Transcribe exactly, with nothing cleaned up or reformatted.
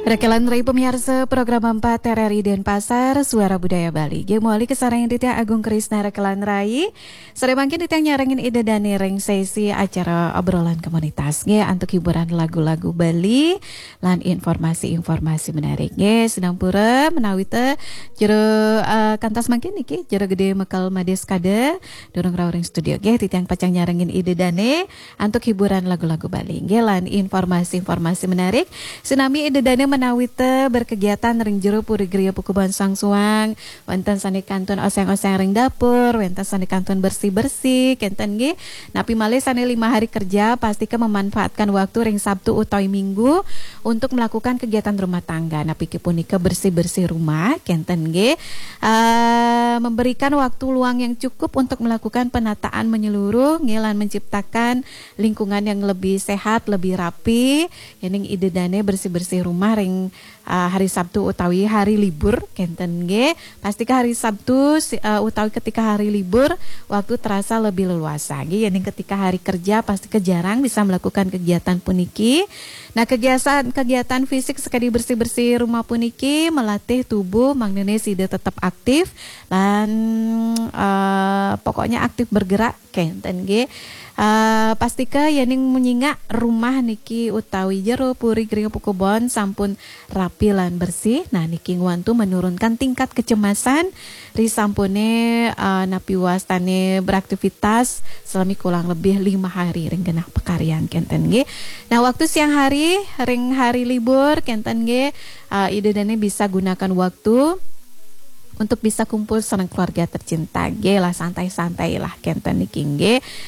Rekelan Rai pemirsa program empat T R R I Denpasar Suara Budaya Bali. Ge moali kesarang ditya Agung Krisna Rekelan Rai. Sore bangkin ditya nyarengin ide dan reng sesi acara obrolan komunitas ge untuk hiburan lagu-lagu Bali lan informasi-informasi menarik ge sedang pura menawi teh jero uh, kantas mangkin niki jero gede mekal mades kade dorong rawring studio ge ditya pacang nyarengin ide dane untuk hiburan lagu-lagu Bali ge lan informasi-informasi menarik sinami ide dane menawi teh berkegiatan ring jero puri griya Pukuban Sang Suang, wonten sani kantun oseng-oseng ring dapur, wonten sani kantun bersih-bersih, kenten nggih. Napi malih sani lima hari kerja pastikan memanfaatkan waktu ring Sabtu utawi Minggu untuk melakukan kegiatan rumah tangga. Napi kipunika bersih-bersih rumah, kenten nggih. Uh, memberikan waktu luang yang cukup untuk melakukan penataan menyeluruh, ngilan menciptakan lingkungan yang lebih sehat, lebih rapi. Yening ide dane bersih-bersih rumah ring uh, hari Sabtu utawi hari libur kenten ge pastika hari Sabtu uh, utawi ketika hari libur waktu terasa lebih leluasa ge yening ketika hari kerja pasti jarang bisa melakukan kegiatan puniki. Nah kegiatan kegiatan fisik sekali bersih-bersih rumah puniki melatih tubuh mangnene sida tetap aktif dan uh, pokoknya aktif bergerak kenten ge. Uh, pastika yening menyingak rumah niki utawi jero puri gering Pukuban sampun rapi lan bersih. Nah niki ngwantu menurunkan tingkat kecemasan ri sampune uh, napi wastane beraktivitas selami kurang lebih lima hari ring genah pekarian kenten ge. Nah waktu siang hari ring hari libur kenten ge uh, ide dane bisa gunakan waktu untuk bisa kumpul sareng keluarga tercinta ge lah santai-santai lah kenten niki ge